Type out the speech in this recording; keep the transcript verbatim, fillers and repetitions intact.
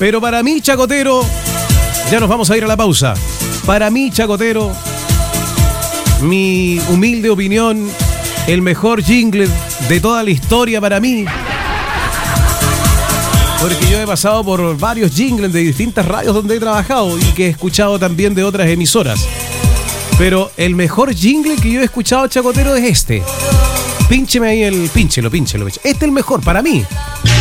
Pero para mí, Chacotero, ya nos vamos a ir a la pausa. Para mí, Chacotero, mi humilde opinión, el mejor jingle de toda la historia para mí. Porque yo he pasado por varios jingles de distintas radios donde he trabajado y que he escuchado también de otras emisoras. Pero el mejor jingle que yo he escuchado, Chacotero, es este. Píncheme ahí el... Pínchelo, pínchelo, pínchelo. Este es el mejor para mí.